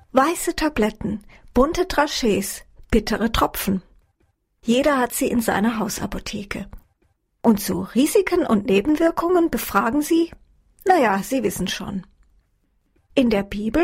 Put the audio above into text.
Weiße Tabletten, bunte Dragees, bittere Tropfen. Jeder hat sie in seiner Hausapotheke. Und zu Risiken und Nebenwirkungen befragen Sie? Naja, Sie wissen schon. In der Bibel